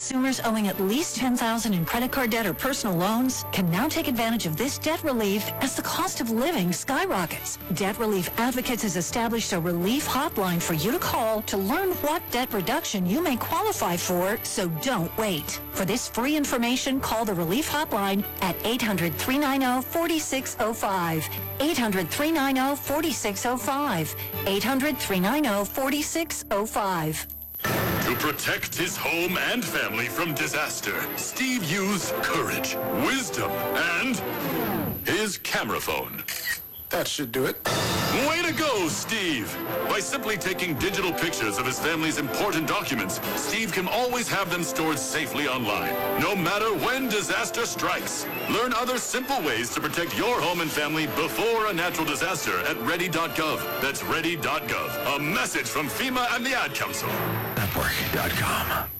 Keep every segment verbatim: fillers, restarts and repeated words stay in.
consumers owing at least ten thousand dollars in credit card debt or personal loans can now take advantage of this debt relief as the cost of living skyrockets. Debt Relief Advocates has established a relief hotline for you to call to learn what debt reduction you may qualify for, so don't wait. For this free information, call the Relief Hotline at eight hundred, three nine zero, four six zero five. eight hundred, three nine zero, four six zero five. eight hundred, three nine zero, four six zero five. To protect his home and family from disaster, Steve used courage, wisdom, and his camera phone. That should do it. Way to go, Steve! By simply taking digital pictures of his family's important documents, Steve can always have them stored safely online, no matter when disaster strikes. Learn other simple ways to protect your home and family before a natural disaster at ready dot gov. That's ready dot gov. A message from FEMA and the Ad Council. Network dot com.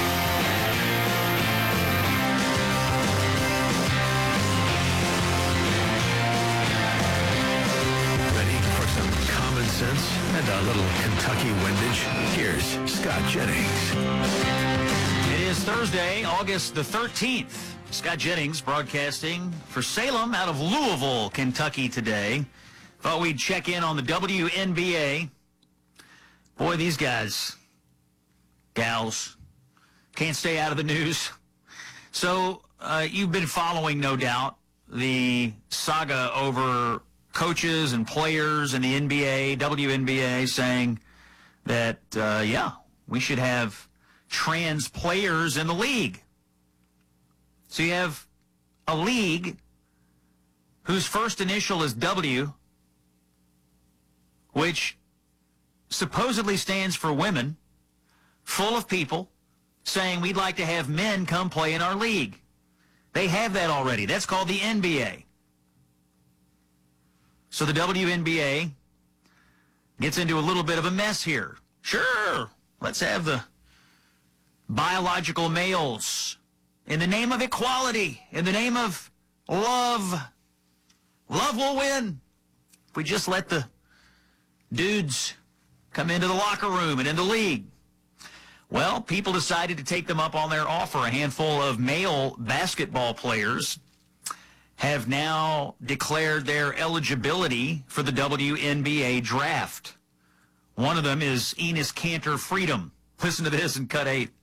Sense and a little Kentucky windage. Here's Scott Jennings. It is Thursday, August the thirteenth. Scott Jennings broadcasting for Salem out of Louisville, Kentucky today. Thought we'd check in on the W N B A. Boy, these guys, gals, can't stay out of the news. So uh, you've been following, no doubt, the saga over coaches and players in the N B A, W N B A, saying that, uh, yeah, we should have trans players in the league. So you have a league whose first initial is W, which supposedly stands for women, full of people saying we'd like to have men come play in our league. They have that already. That's called the N B A. So the W N B A gets into a little bit of a mess here. Sure, let's have the biological males in the name of equality, in the name of love. Love will win. If we just let the dudes come into the locker room and in the league. Well, people decided to take them up on their offer. A handful of male basketball players have now declared their eligibility for the W N B A draft. One of them is Enes Kanter Freedom. Listen to this in Cut eight.